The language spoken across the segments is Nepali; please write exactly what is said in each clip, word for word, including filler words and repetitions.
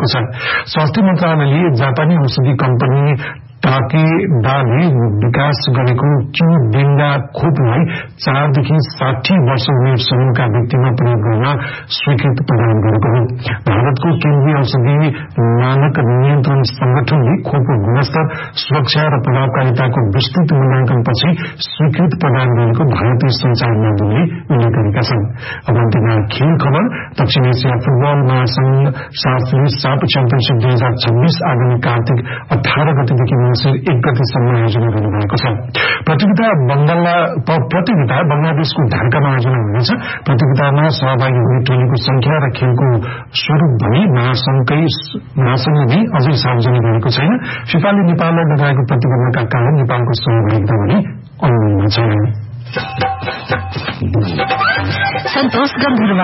भएको छ। स्वास्थ्य मन्त्रालयले जापानी औषधि कम्पनी टाकेडाले विकास गरेको क्युडेन्गा खोपलाई चारदेखि साठी वर्ष उमेर समूहका व्यक्तिमा प्रयोग गर्न स्वीकृति प्रदान गरेको हो। भारतको केन्द्रीय औषधि मानक नियन्त्रण संगठनले खोपको गुणस्तर, सुरक्षा र प्रभावकारिताको विस्तृत मूल्याङ्कनपछि स्वीकृति प्रदान गरेको भारतीय संचार माध्यमले उल्लेख गरेका छन्। अब अन्त्यमा खेल खबर। दक्षिण एसिया फुटबल महासंघ साफले साप च्याम्पियनशीप दुई हजार छब्बीस आगामी कार्तिक अठारह गतेदेखि एक गतेसम्म आयोजना गर्नुभएको छ। प्रतियोगिता प्रतियोगिता बंगलादेशको ढाकामा आयोजना हुनेछ। प्रतियोगितामा सहभागी हुने टोलीको संख्या र खेलको स्वरूप भने महासंघले अझै सार्वजनिक गरेको छैन। फिफाले नेपाललाई लगाएको प्रतिबन्धका कारण नेपालको सहभागिता भने अनलाइनमा छैन। सन्तोष गम्भीर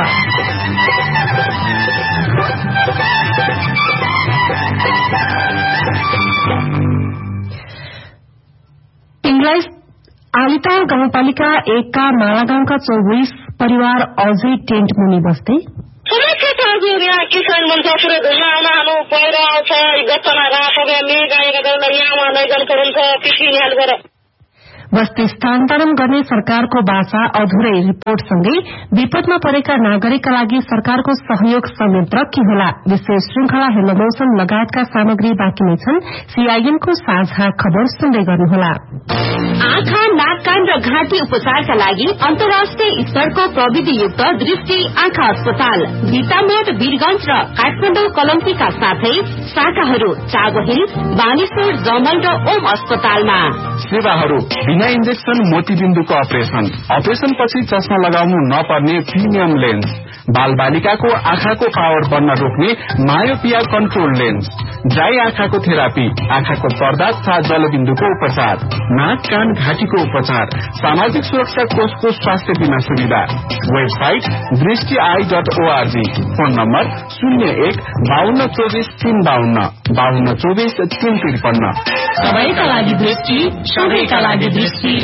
आलिताल गाउँपालिका एक का मालागाउँका चौबिस परिवार अझै टेन्ट मुनि बस्दै समस्या छ। हजुर यहाँ किसान मन छ, पुरै धुम्म आउनु पहिरो आउँछ, गत्तमा रात मेघाएका गाउँमा यहाँ नैजनको हुन्छ पिछी हालबाट बस्ती स्थानान्तरण गर्ने सरकारको बाचा अधुरै रिपोर्टसँगै विपदमा परेका नागरिकका लागि सरकारको सहयोग संयन्त्र के होला? विशेष श्रृंखला हेर्न मौसम लगायतका सामग्री बाँकी नै छन्। सीआईएनको साझा खबर सुन्दै गर्नुहोला। आँखा, नाक, कान र घाँटी उपचारका लागि अन्तर्राष्ट्रिय स्तरको प्रविधियुक्त दृष्टि आँखा अस्पताल भिटामोड वीरगंज र काठमाडौँ कलम्कीका साथै शाखाहरू चागोहिल, बानेश्वर, जमल र ओम अस्पतालमा। सेवाहरू बिना इन्जेक्सन मोतीबिन्दुको अपरेशन, अपरेशन पछि चस्मा लगाउनु नपर्ने प्रिमियम लेन्स, बाल बालिकाको आँखाको पावर बन्न रोक्ने मायोपिया कन्ट्रोल लेन्स, ड्राई आँखाको थेरापी, आँखाको पर्दा तथा जलबिन्दुको उपचार, नाक कान घाँटीको उपचार, सामाजिक सुरक्षा कोषको स्वास्थ्य बीमा सुविधा। वेबसाइट दृष्टि I dot ORG. Phone number शून्य एक बाहन्न चौबिस तीन बाहन्न बाहन्न चौबिस तीन त्रिपन्न। सबैका लागि दृष्टि, सबैका लागि दृष्टि।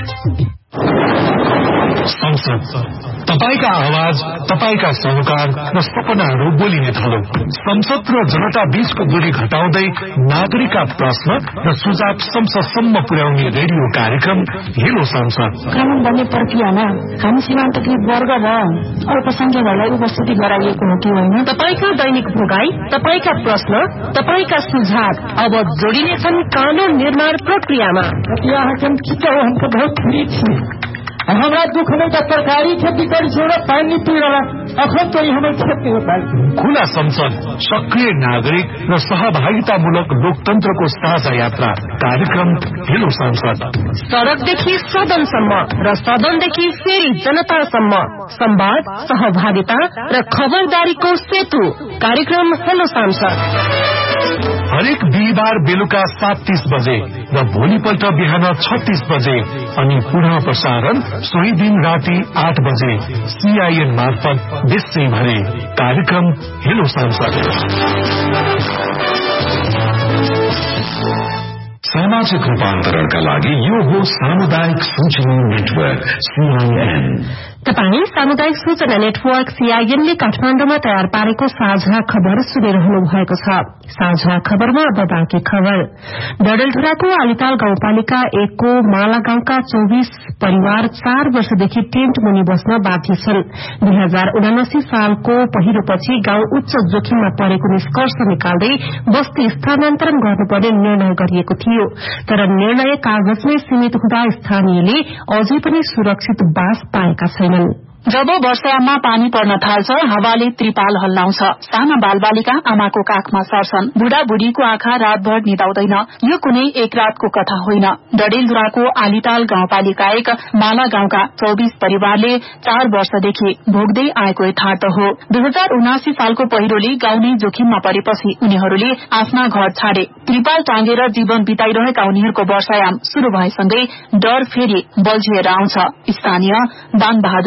संसद तपाईका आवाज, तपाईका सरोकार र सपनाहरू बोलिने थलो। संसद र जनता बीचको दूरी घटाउँदै नागरिकका प्रश्न र सुझाव संसदसम्म पुर्याउने रेडियो कार्यक्रम हेलो संसद। कानून बन्ने प्रक्रियामा हामी सीमान्तकृत वर्ग र अल्पसंख्यकहरूलाई उपस्थिति गराइएको हो कि होइन? तपाईका दैनिक भोगाई, तपाईका प्रश्न, तपाईका सुझाव अब जोडिनेछन् कानून निर्माण प्रक्रियामा। हमको बहुत पीड़ित छे, हमारा दुख नहीं तो सरकारी खेती करी छोड़ पानी पी रहा अखन तो हमें खेती होता है। खुला संसद, सक्रिय नागरिक र सहभागितामूलक लोकतन्त्रको साझा यात्रा कार्यक्रम हेलो संसद। सड़कदेखि सदनसम्म र सदनदेखि फेरि जनतासम्म संवाद, सहभागिता र खबरदारीको सेतु कार्यक्रम हेलो संसद। हरेक बिहिबार बेलुका सात तीस बजे र भोलिपल्ट बिहान छत्तीस बजे अनि पुनः प्रसारण सोही दिन राति आठ बजे सीआईएन मार्फत देशैभरि कार्यक्रम हेलो सांसद। सामाजिक रूपान्तरणका लागि यो हो सामुदायिक सूचना नेटवर्क सीआईएन। तपाई सामुदायिक सूचना नेटवर्क सीआईएनले काठमाडौँमा तयार पारेको साझा खबर सुनिरहनु भएको छ। साझा खबरमा अब बाँकी खबर। डडेलधुराको आलिताल गाउँपालिका एकको माला गाउँका चौबिस परिवार चार वर्षदेखि टेन्ट मुनि बस्न बाध्य छन्। दुई हजार उनासी सालको पहिरोपछि गाउँ उच्च जोखिममा परेको निष्कर्ष निकाल्दै बस्ती स्थानान्तरण गर्नुपर्ने निर्णय गरिएको थियो। तर निर्णय कागजमै सीमित हुँदा स्थानीयले अझै पनि सुरक्षित बास पाएका छैनन्। जब वर्षायाममा पानी पर्न थाल्छ, हावाले त्रिपाल हल्लाउँछ, साना बालबालिका आमाको काखमा सर्छन्, बुढाबुढीको आँखा रातभर निदाउँदैन। यो कुनै एक रातको कथा होइन। डडेलधुराको आलिताल गाउँपालिका एक माला गाउँका चौबिस परिवारले चार वर्षदेखि भोग्दै आएको यथार्थ हो। दुई हजार उनासी सालको पहिरोले गाउँ नै जोखिममा परेपछि उनीहरूले आफ्ना घर छाडे। त्रिपाल टाँगेर जीवन बिताइरहेका उनीहरूको वर्षायाम शुरू भएसँगै डर फेरि बल्झिएर आउँछ। स्थानीय दान बहादुर औजे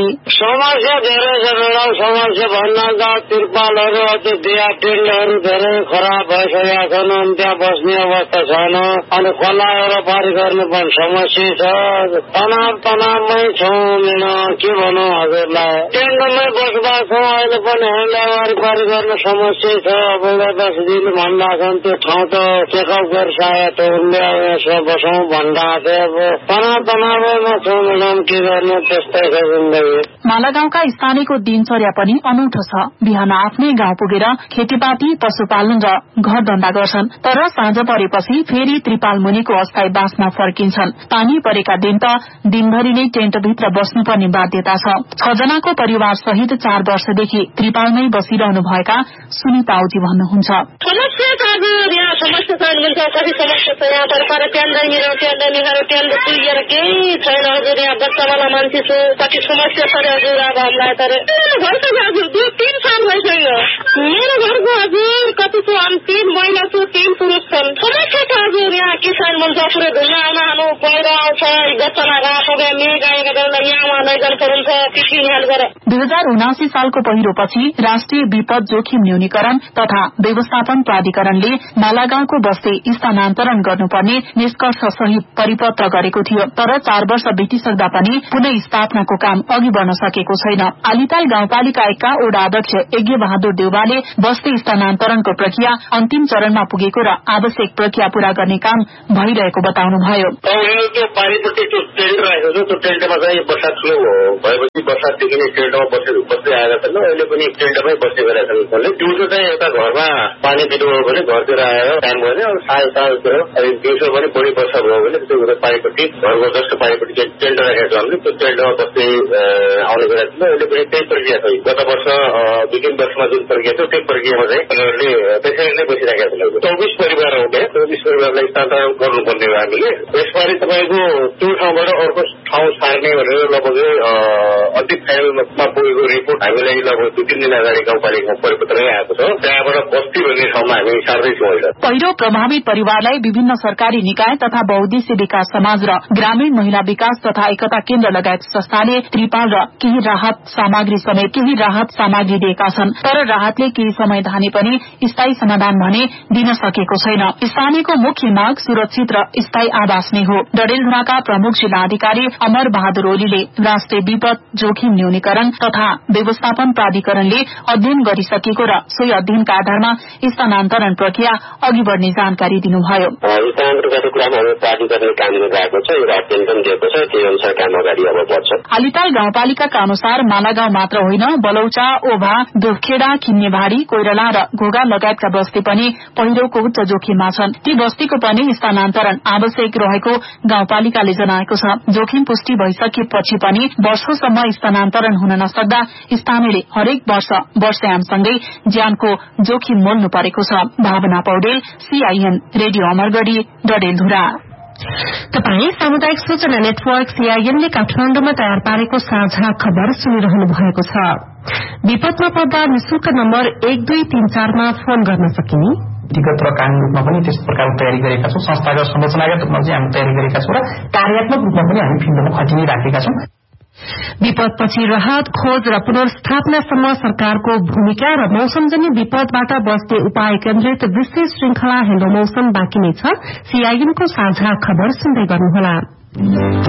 समस्या धेरै छ बेला समस्या भन्दा तिरपालहरू अझै दिया टेन्टहरू धेरै खराब भइसकेका छन् अनि त्यहाँ बस्ने अवस्था छैन अनि खोला वरपारी गर्ने पनि समस्या छ तनाव तनावमै छौँ मिन के भनौँ हजुरलाई टेन्टमै बसोबास छौँ अहिले पनि हामीलाई वरिपरि गर्न समस्या छ अब दस दिन भन्दा छन् त्यो ठाउँ त चेकअप गरिसकेको उनले यसमा बसौँ भन्दा अब तनाव तनावमा छौँ मिन के गर्नु त्यस्तै छ जिन्दगी। मालागाउँका स्थानीयको दिनचर्या पनि अनौठो छ। बिहान आफ्नै गाउँ पुगेर खेतीपाती पशुपालन र घर धन्दा गर्छन् तर साँझ परेपछि फेरि त्रिपाल मुनिको अस्थायी बासमा फर्किन्छन्। पानी परेका दिन त दिनभरि नै टेन्टभित्र बस्नुपर्ने बाध्यता छ। छजनाको परिवार सहित चार वर्षदेखि त्रिपालमै बसिरहनु भएका सुनिताउजी भन्नुहुन्छ। समस्या त अब यहाँ समस्या छ मिल्छ कति समस्या छ यहाँ पर पर टेन्डर मिलेर टेन्डर निकालेर टेन्डर पुगेर केही छैन हजुर यहाँ बच्चावाला मान्छे छु कति समस्या छ हजुर अब हामीलाई तर घर त हजुर दुई तीन साल भइसक्यो मेरो घरको हजुर कति छु हामी तीन महिला छु तीन पुरुष छन् समस्या छ हजुर यहाँ किसान मान्छे पुरै धुला आउनु पहिरो आउँछ गच्चामा राखो मेघाएका बेला यहाँ लैजान पर्छ पिछिन हेल गर। दुई हजार उनासी सालको पहिरोपछि राष्ट्रिय विपद जोखिम न्यूनीकरण तथा व्यवस्थापन प्राधिकरणले मालागाउँको बस्ती स्थानान्तरण गर्नुपर्ने निष्कर्ष सहित परिपत्र गरेको थियो तर चार वर्ष बितिसक्दा पनि पुनः स्थापनाको काम अघि बढ़न सकेको छैन। आलिताल गाउँपालिका एकका वडा अध्यक्ष यज्ञ बहादुर देउवाले बस्ती स्थानान्तरणको प्रक्रिया अन्तिम चरणमा पुगेको र आवश्यक प्रक्रिया पूरा गर्ने काम भइरहेको बताउनुभयो। टेन्टमा चाहिँ वर्षा ठुलो भएपछि वर्षादेखि नै टेन्टमा बसेर बस्दै आएका छन् अहिले पनि टेन्टमै बस्दै गरेका छन्। दिउँसो चाहिँ एउटा घरमा पानी दिनुभयो भने घरतिर आएर काम गर्ने अब साँझ साँझतिर अनि दिउँसो पनि बढी वर्षा भयो भने त्यो पारिपट्टि घरको जस्तो पारिपट्टि टेन्ट राखेको छ भने त्यो टेन्टमा बस्दै आउने गरेका छन्। अहिले पनि त्यही प्रक्रिया छ। गत वर्ष दुई तीन वर्षमा जुन प्रक्रिया थियो त्यो प्रक्रियामा चाहिँ उनीहरूले त्यसरी नै बसिरहेका छन्। चौबिस परिवार आउने चौबिस परिवारलाई स्थानान्तरण गर्नुपर्ने हो हामीले। यसपालि तपाईँको त्यो ठाउँबाट अर्को ठाउँ सार्ने भनेर लगभग अन्तिम फाइनलमा पुगेको रिपोर्ट हामीलाई लगभग दुई तीन दिन अगाडि गाउँपालिकामा परिपत्रमै आएको छ। त्यहाँबाट बस्ती भन्ने ठाउँमा हामी सार्दैछौँ अहिले। पहिरो प्रभावित परिवारलाई विभिन्न सरकारी निकाय तथा बहुद्देश्य विकास समाज र ग्रामीण महिला विकास तथा एकता केन्द्र लगायत संस्थाले त्रिपाल र केही राहत सामग्री समेत केही राहत सामग्री दिएका छन् तर राहतले केही समय धाने पनि स्थायी समाधान भने दिन सकेको छैन। स्थानीयको मुख्य माग सुरक्षित र स्थायी आवास नै हो। डडेलधुराका प्रमुख जिल्ला अधिकारी अमर बहादुर ओलीले राष्ट्रिय विपद जोखिम न्यूनीकरण तथा व्यवस्थापन प्राधिकरणले अध्ययन गरिसकेको र सोही अध्ययनका आधारमा स्थानान्तरण प्रक्रिया अघि बढ़ने जानकारी दिनुभयो। आलिताल गाउँपालिकाका अनुसार मालागाउँ मात्र होइन बलौचा ओभा दुखेडा खिन्नेभारी कोइराला र घोगा लगायतका बस्ती पनि पहिरोको उच्च जोखिममा छन्। ती बस्तीको पनि स्थानान्तरण आवश्यक रहेको गाउँपालिकाले जनाएको छ। जोखिम पुष्टि भइसकेपछि पनि वर्षौंसम्म स्थानान्तरण हुन नसक्दा स्थानीयले हरेक वर्ष वर्षायामसँगै ज्यानको जोखिम मोल्नु परेको छ। भावना पौडेल सीआईएन रेडियो अमरगढ़ी डडेलधुरा। तपाई सामुदायिक सूचना नेटवर्क सीआईएनले काठमाडौँमा तयार पारेको साझा खबर सुनिरहनु भएको छ। विपदमा पर्दा निशुल्क नम्बर एक दुई तीन चारमा फोन गर्न सकिने व्यक्तिगत र कानूनी रूपमा पनि त्यस प्रकारको तयारी गरेका छौं। संस्थागत संरचनागत रूपमा चाहिँ हामी तयारी गरेका छौं र कार्यात्मक रूपमा पनि हामी फिल्डमा खति नै राखेका छौं। विपदपछि राहत खोज र पुनर्स्थापनासम्म सरकारको भूमिका र मौसमजन्य विपदबाट बस्ने उपाय केन्द्रित विशेष श्रृंखला हेलो मौसम बाँकी नै छ। सीआईएनको साझा खबर सुन्दै गर्नुहोला।